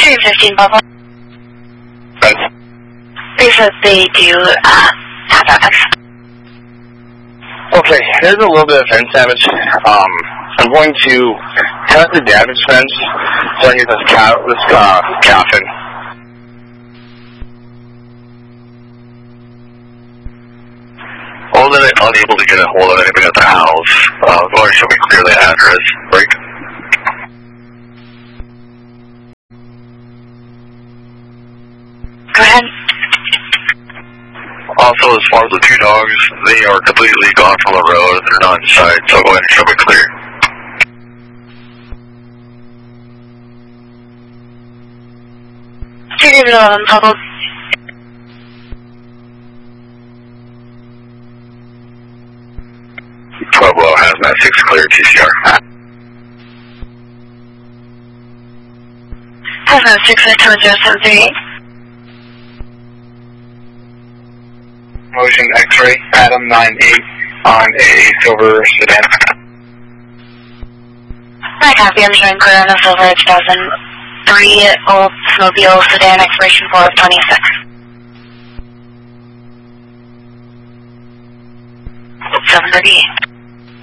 315 Buffalo. Right. They said they do have damage. Okay, there's a little bit of fence damage. I'm going to cut the damage fence so I can get this coffin. Although they're unable to get a hold of anybody at the house, go ahead and show me clear the address. Break. Go ahead. Also, as far as the two dogs, they are completely gone from the road. They're not inside, so go ahead and show me clear. David 11 total. Pueblo Hazmat 6 clear TCR. Hazmat 6-073. Motion X-ray, Adam 98 on a silver sedan. I copy. I'm showing clear on a silver 2003 Oldsmobile sedan, expiration 4/26. 738.